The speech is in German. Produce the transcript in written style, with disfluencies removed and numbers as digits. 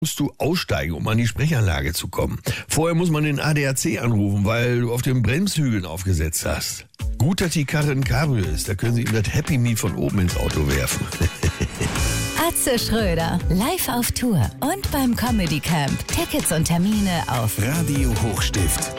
musst du aussteigen, um an die Sprechanlage zu kommen. Vorher muss man den ADAC anrufen, weil du auf den Bremshügeln aufgesetzt hast. Gut, dass die Karre ein Cabrio ist, da können sie ihm das Happy Me von oben ins Auto werfen. Atze Schröder, live auf Tour und beim Comedy Camp. Tickets und Termine auf Radio Hochstift.